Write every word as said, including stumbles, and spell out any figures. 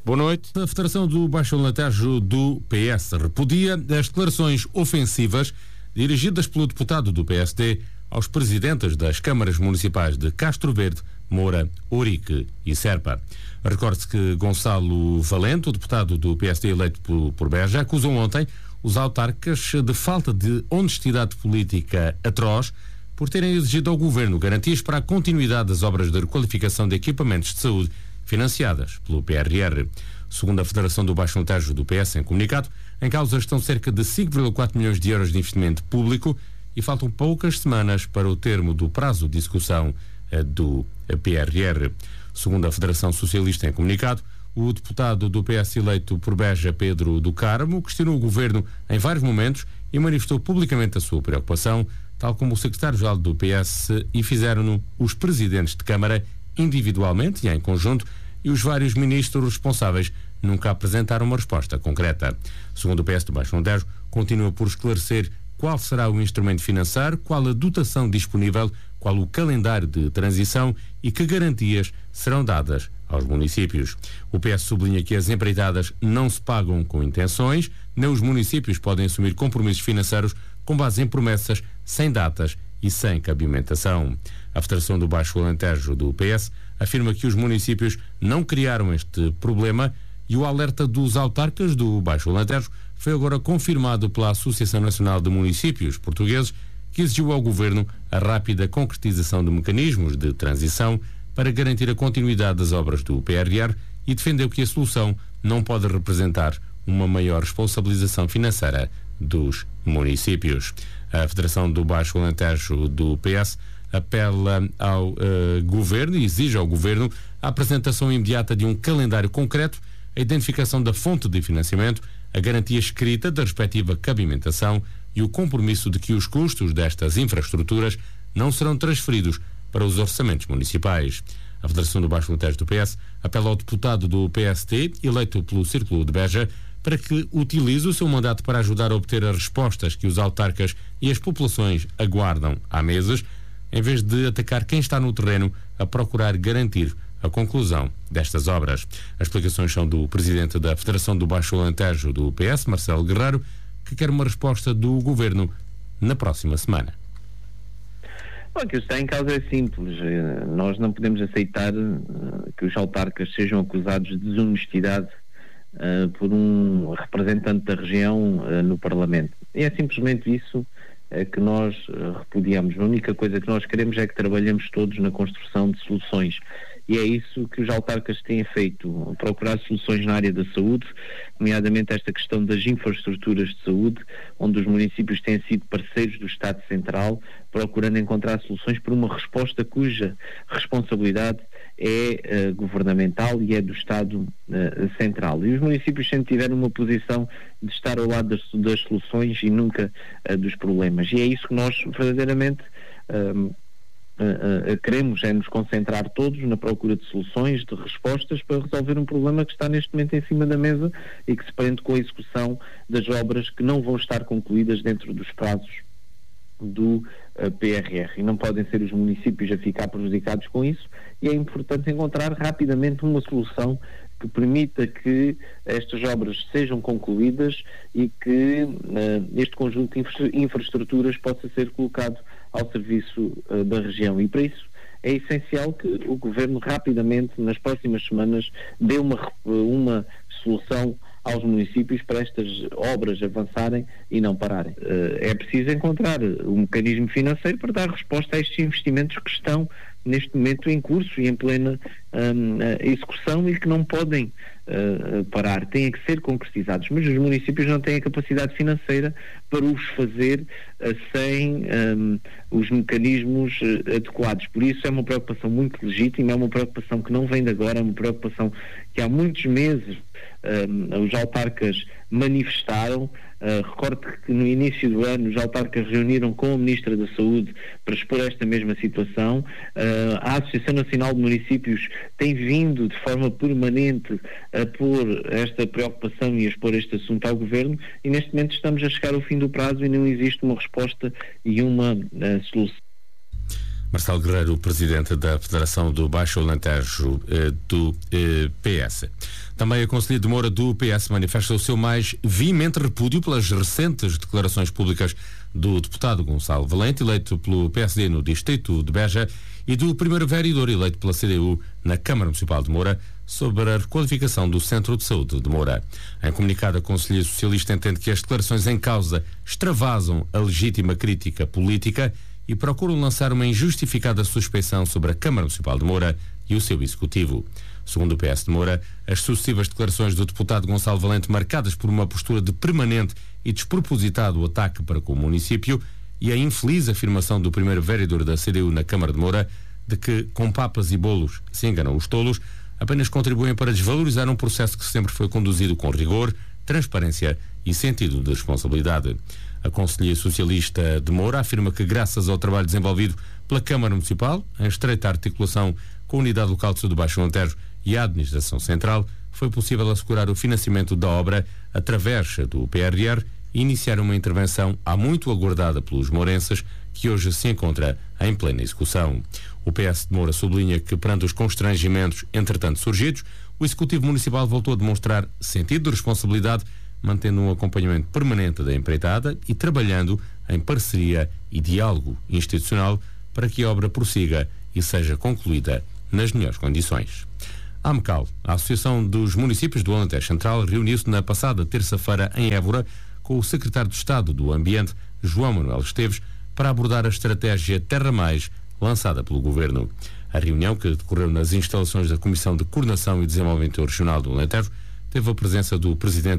Boa noite. A Federação do Baixo Alentejo do P S repudia as declarações ofensivas dirigidas pelo deputado do P S D aos presidentes das câmaras municipais de Castro Verde, Moura, Ourique e Serpa. Recorde-se que Gonçalo Valente, o deputado do P S D eleito por, por Beja, acusou ontem os autarcas de falta de honestidade política atroz por terem exigido ao governo garantias para a continuidade das obras de requalificação de equipamentos de saúde financiadas pelo P R R. Segundo a Federação do Baixo Alentejo do P S, em comunicado, em causa estão cerca de cinco vírgula quatro milhões de euros de investimento público e faltam poucas semanas para o termo do prazo de execução eh, do P R R. Segundo a Federação Socialista, em comunicado, o deputado do P S eleito por Beja, Pedro do Carmo, questionou o governo em vários momentos e manifestou publicamente a sua preocupação, tal como o secretário-geral do P S, e fizeram-no os presidentes de Câmara individualmente e em conjunto, e os vários ministros responsáveis nunca apresentaram uma resposta concreta. Segundo o P S do Baixo Alentejo, continua por esclarecer qual será o instrumento financeiro, qual a dotação disponível, qual o calendário de transição e que garantias serão dadas aos municípios. O P S sublinha que as empreitadas não se pagam com intenções, nem os municípios podem assumir compromissos financeiros com base em promessas, sem datas e sem cabimentação. A Federação do Baixo Alentejo do P S afirma que os municípios não criaram este problema e o alerta dos autarcas do Baixo Alentejo foi agora confirmado pela Associação Nacional de Municípios Portugueses, que exigiu ao Governo a rápida concretização de mecanismos de transição para garantir a continuidade das obras do P R R e defendeu que a solução não pode representar uma maior responsabilização financeira dos municípios. A Federação do Baixo Alentejo do P S apela ao uh, Governo e exige ao Governo a apresentação imediata de um calendário concreto, a identificação da fonte de financiamento, a garantia escrita da respectiva cabimentação e o compromisso de que os custos destas infraestruturas não serão transferidos para os orçamentos municipais. A Federação do Baixo Alentejo do P S apela ao deputado do P S D, eleito pelo Círculo de Beja, para que utilize o seu mandato para ajudar a obter as respostas que os autarcas e as populações aguardam há meses, em vez de atacar quem está no terreno a procurar garantir a conclusão destas obras. As explicações são do presidente da Federação do Baixo Alentejo do P S, Marcelo Guerreiro, que quer uma resposta do Governo na próxima semana. Bom, o que está em causa é simples. Nós não podemos aceitar que os autarcas sejam acusados de desonestidade uh, por um representante da região uh, no Parlamento. E é simplesmente isso uh, que nós uh, repudiamos. A única coisa que nós queremos é que trabalhemos todos na construção de soluções. E é isso que os autarcas têm feito, procurar soluções na área da saúde, nomeadamente esta questão das infraestruturas de saúde, onde os municípios têm sido parceiros do Estado Central, procurando encontrar soluções para uma resposta cuja responsabilidade é uh, governamental e é do Estado uh, Central. E os municípios sempre tiveram uma posição de estar ao lado das, das soluções e nunca uh, dos problemas. E é isso que nós verdadeiramente uh, Uh, uh, queremos é nos concentrar todos na procura de soluções, de respostas para resolver um problema que está neste momento em cima da mesa e que se prende com a execução das obras que não vão estar concluídas dentro dos prazos do uh, P R R. E não podem ser os municípios a ficar prejudicados com isso, e é importante encontrar rapidamente uma solução que permita que estas obras sejam concluídas e que uh, este conjunto de infra- infraestruturas possa ser colocado ao serviço uh, da região. E para isso é essencial que o Governo rapidamente, nas próximas semanas, dê uma, uma solução aos municípios para estas obras avançarem e não pararem. Uh, é preciso encontrar um mecanismo financeiro para dar resposta a estes investimentos que estão neste momento em curso e em plena um, execução e que não podem uh, parar, têm que ser concretizados, mas os municípios não têm a capacidade financeira para os fazer uh, sem um, os mecanismos uh, adequados. Por isso é uma preocupação muito legítima, é uma preocupação que não vem de agora, é uma preocupação que há muitos meses um, os autarcas manifestaram. Uh, recordo que no início do ano os autarcas reuniram com a Ministra da Saúde para expor esta mesma situação. Uh, a Associação Nacional de Municípios tem vindo de forma permanente a pôr esta preocupação e a expor este assunto ao Governo, e neste momento estamos a chegar ao fim do prazo e não existe uma resposta e uma uh, solução. Marcelo Guerreiro, presidente da Federação do Baixo Alentejo eh, do eh, P S. Também a Conselheira de Moura do P S manifesta o seu mais veemente repúdio pelas recentes declarações públicas do deputado Gonçalo Valente, eleito pelo P S D no distrito de Beja, e do primeiro vereador eleito pela C D U na Câmara Municipal de Moura, sobre a requalificação do Centro de Saúde de Moura. Em comunicado, a Conselheira Socialista entende que as declarações em causa extravasam a legítima crítica política e procuram lançar uma injustificada suspeição sobre a Câmara Municipal de Moura e o seu Executivo. Segundo o P S de Moura, as sucessivas declarações do deputado Gonçalo Valente, marcadas por uma postura de permanente e despropositado ataque para com o município, e a infeliz afirmação do primeiro vereador da C D U na Câmara de Moura de que, com papas e bolos, se enganam os tolos, apenas contribuem para desvalorizar um processo que sempre foi conduzido com rigor, transparência e sentido de responsabilidade. A Conselheira Socialista de Moura afirma que, graças ao trabalho desenvolvido pela Câmara Municipal, em estreita articulação com a Unidade Local de Saúde do Baixo Alentejo e a Administração Central, foi possível assegurar o financiamento da obra através do P R R e iniciar uma intervenção há muito aguardada pelos mourenses, que hoje se encontra em plena execução. O P S de Moura sublinha que, perante os constrangimentos entretanto surgidos, o Executivo Municipal voltou a demonstrar sentido de responsabilidade, mantendo um acompanhamento permanente da empreitada e trabalhando em parceria e diálogo institucional para que a obra prossiga e seja concluída nas melhores condições. A AMCAL, a Associação dos Municípios do Alentejo Central, reuniu-se na passada terça-feira em Évora com o Secretário de Estado do Ambiente, João Manuel Esteves, para abordar a estratégia Terra Mais, lançada pelo Governo. A reunião, que decorreu nas instalações da Comissão de Coordenação e Desenvolvimento Regional do Alentejo, teve a presença do Presidente